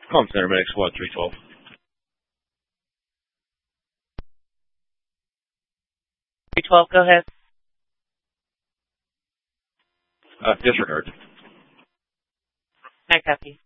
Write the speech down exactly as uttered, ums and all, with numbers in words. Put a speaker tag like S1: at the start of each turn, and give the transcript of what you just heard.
S1: Comm Center, Medic Squad three twelve.
S2: three twelve, go ahead.
S1: Uh, disregard.
S2: I copy.